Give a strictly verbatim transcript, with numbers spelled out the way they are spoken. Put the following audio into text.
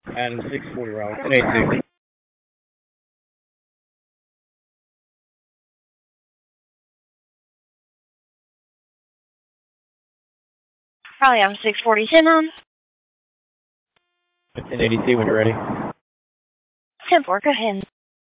And six forty route. ten eighty-two. Probably on six forty, ten on. ten eighty-two when you're ready. ten four, go ahead.